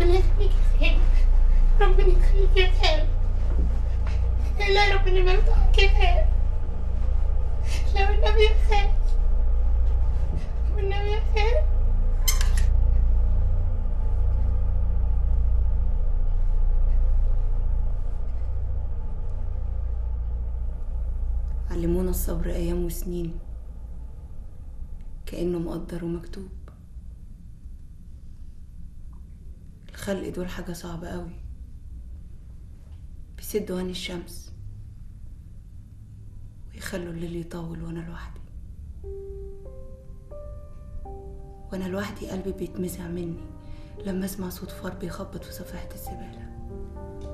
ربنا يخليك يا خالد، ربنا يخليك يا خالد. لا ربنا ما يفتحك يا خالد، لا والنبي يا خالد، والنبي يا خالد. علمونا الصبر أيام وسنين كأنه مقدر ومكتوب. الخلق دول حاجة صعبة قوي، بيسدوا عن الشمس ويخلوا الليل يطول وأنا لوحدي. وأنا لوحدي قلبي بيتمزع مني لما أسمع صوت فار بيخبط في صفيحة الزبالة.